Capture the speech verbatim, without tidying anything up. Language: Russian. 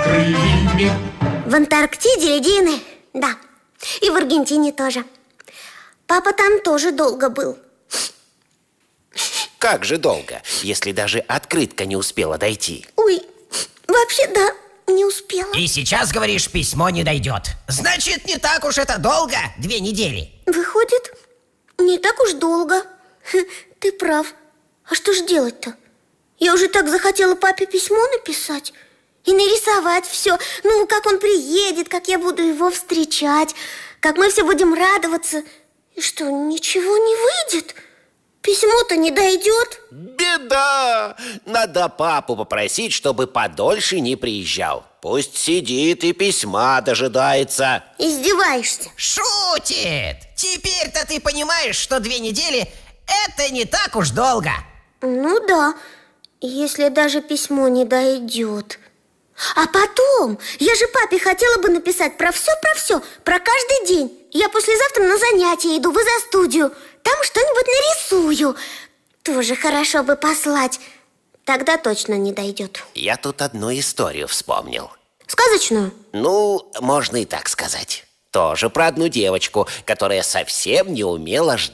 крыльями. В Антарктиде льдины, да. И в Аргентине тоже. Папа там тоже долго был. Как же долго, если даже открытка не успела дойти? Ой, вообще да, не успела. И сейчас, говоришь, письмо не дойдет. Значит, не так уж это долго, две недели. Выходит, не так уж долго. Ты прав. А что ж делать-то? Я уже так захотела папе письмо написать и нарисовать все. Ну, как он приедет, как я буду его встречать, как мы все будем радоваться. И что, ничего не выйдет? Письмо-то не дойдет. Беда! Надо папу попросить, чтобы подольше не приезжал. Пусть сидит и письма дожидается. Издеваешься? Шутит! Теперь-то ты понимаешь, что две недели – это не так уж долго. Ну да, если даже письмо не дойдет. А потом, я же папе хотела бы написать про все, про все, про каждый день. Я послезавтра на занятия иду в изо-студию. Там что-нибудь нарисую. Тоже хорошо бы послать. Тогда точно не дойдет. Я тут одну историю вспомнил. Сказочную? Ну, можно и так сказать. Тоже про одну девочку, которая совсем не умела ждать.